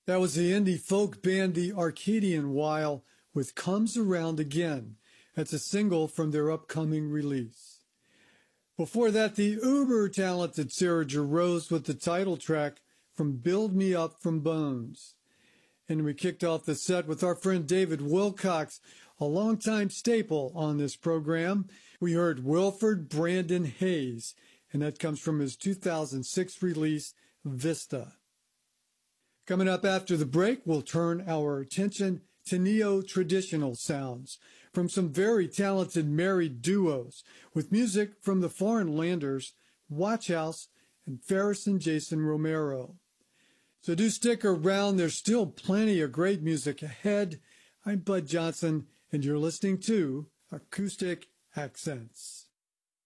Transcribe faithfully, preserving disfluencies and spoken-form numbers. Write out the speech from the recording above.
That was the indie folk band The Arcadian While with Comes Around Again. That's a single from their upcoming release. Before that, the uber-talented Sarah Jarosz with the title track from Build Me Up from Bones. And we kicked off the set with our friend David Wilcox, a longtime staple on this program. We heard Wilford Brandon Hayes, and that comes from his two thousand six release, Vista. Coming up after the break, we'll turn our attention to neo-traditional sounds from some very talented married duos with music from the Foreign Landers, Watch House, and Ferris and Jason Romero. So do stick around. There's still plenty of great music ahead. I'm Bud Johnson, and you're listening to Acoustic Accents.